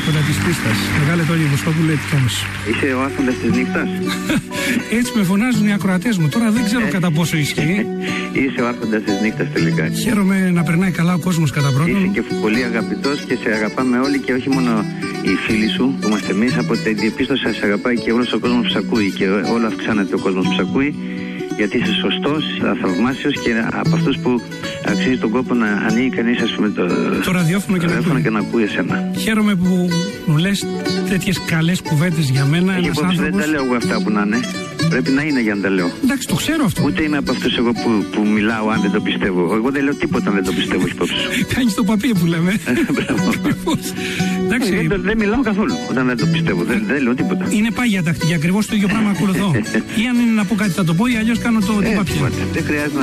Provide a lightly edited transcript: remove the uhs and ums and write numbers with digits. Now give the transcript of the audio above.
άρχοντα της πίστας. Μεγάλε Τόνι Βοσκόπουλε, τι κάνεις? Είσαι ο άρχοντας της νύχτας. Έτσι με φωνάζουν οι ακροατές μου. Τώρα δεν ξέρω κατά πόσο ισχύει. Είσαι ο άρχοντας της νύχτας τελικά. Χαίρομαι να περνάει καλά ο κόσμος κατά πρώτον. Είσαι και πολύ αγαπητός και σε αγαπάμε όλοι και όχι μόνο οι φίλοι σου που είμαστε εμείς. Από την διαπίστωση σε αγαπάει και όλος ο κόσμος που σε ακούει και όλο αυξάνεται ο κόσμος που σε ακούει. Γιατί είσαι σωστός, θαυμάσιος και από αυτούς που αξίζει τον κόπο να ανοίγει κανείς, ας πούμε, το ραδιόφωνο και να ακούει εσένα. Χαίρομαι που μου λες τέτοιες καλές κουβέντες για μένα. Ένας άνθρωπος... Δεν τα λέω εγώ αυτά που να είναι. Πρέπει να είναι για να τα λέω. Εντάξει, το ξέρω αυτό. Ούτε είμαι από αυτούς εγώ που μιλάω αν δεν το πιστεύω. Εγώ δεν λέω τίποτα αν δεν το πιστεύω υπόψη σου. Κάνεις το παπί που λέμε. Εντάξει. Δεν μιλάω καθόλου όταν δεν το πιστεύω. Δεν λέω τίποτα. Είναι πάγια τακτική. Ακριβώς το ίδιο πράγμα ακολουθώ. Ή αν είναι να πω κάτι θα το πω ή αλλιώς κάνω το παπί. Δεν χρειάζεται.